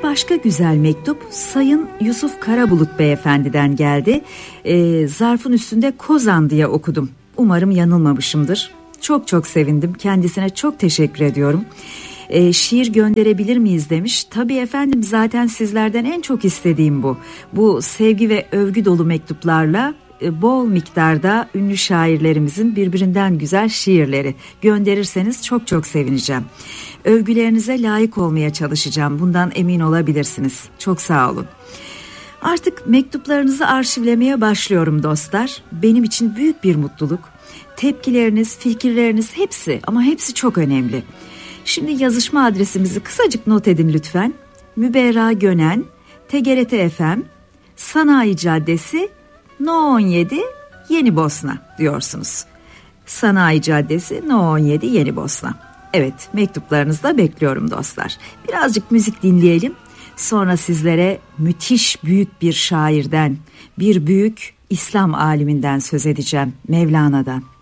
başka güzel mektup Sayın Yusuf Karabulut Beyefendi'den geldi. Zarfın üstünde Kozan diye okudum. Umarım yanılmamışımdır. Çok çok sevindim. Kendisine çok teşekkür ediyorum. Şiir gönderebilir miyiz demiş. Tabii efendim, zaten sizlerden en çok istediğim bu. Bu sevgi ve övgü dolu mektuplarla bol miktarda ünlü şairlerimizin birbirinden güzel şiirleri gönderirseniz çok çok sevineceğim. Övgülerinize layık olmaya çalışacağım. Bundan emin olabilirsiniz. Çok sağ olun. Artık mektuplarınızı arşivlemeye başlıyorum dostlar. Benim için büyük bir mutluluk. Tepkileriniz, fikirleriniz hepsi ama hepsi çok önemli. Şimdi yazışma adresimizi kısacık not edin lütfen. Müberra Gönen, TGRT FM, Sanayi Caddesi, No 17, Yeni Bosna diyorsunuz. Sanayi Caddesi, No 17, Yeni Bosna. Evet, mektuplarınızı da bekliyorum dostlar. Birazcık müzik dinleyelim. Sonra sizlere müthiş büyük bir şairden, bir büyük İslam aliminden söz edeceğim, Mevlana'dan.